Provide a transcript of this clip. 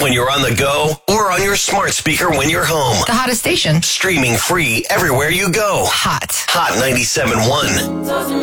when you're on the go or on your smart speaker when you're home. The hottest station. Streaming free everywhere you go. Hot. Hot 97.1.